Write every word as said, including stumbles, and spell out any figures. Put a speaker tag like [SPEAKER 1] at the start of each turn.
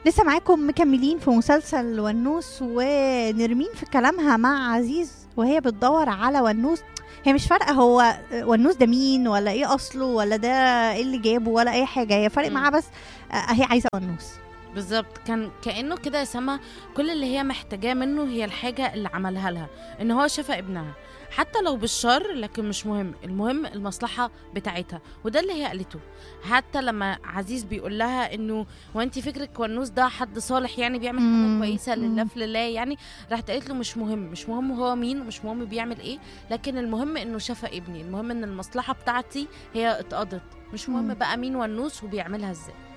[SPEAKER 1] لسه معاكم مكملين في مسلسل ونوس، ونرمين في كلامها مع عزيز وهي بتدور على ونوس. هي مش فارقه هو ونوس ده مين ولا ايه اصله ولا ده ايه اللي جابه ولا اي حاجه، هي فارق
[SPEAKER 2] مم.
[SPEAKER 1] معاها بس آه، هي عايزه ونوس.
[SPEAKER 2] بالظبط، كان كأنه كده يا سما كل اللي هي محتاجاه منه هي الحاجة اللي عملها لها، ان هو شفى ابنها حتى لو بالشر، لكن مش مهم، المهم المصلحة بتاعتها. وده اللي هي قالته. حتى لما عزيز بيقول لها انه وانتي فكرك ونوس ده حد صالح يعني بيعمل حاجة
[SPEAKER 1] مم.
[SPEAKER 2] كويسة لله
[SPEAKER 1] مم.
[SPEAKER 2] في لله يعني، راحت قالت له مش مهم، مش مهم هو مين ومش مهم بيعمل ايه، لكن المهم انه شفى ابني، المهم ان المصلحة بتاعتي هي اتقضت، مش مهم
[SPEAKER 1] مم.
[SPEAKER 2] بقى مين ونوس وبيعملها ازاي.